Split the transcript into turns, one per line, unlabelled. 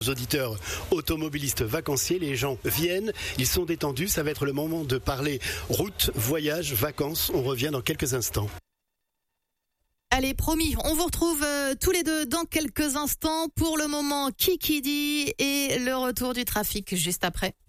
Auditeurs automobilistes vacanciers, les gens viennent, ils sont détendus, ça va être le moment de parler route, voyage, vacances, on revient dans quelques instants.
Allez, promis, on vous retrouve tous les deux dans quelques instants. Pour le moment, Kikidi et le retour du trafic juste après.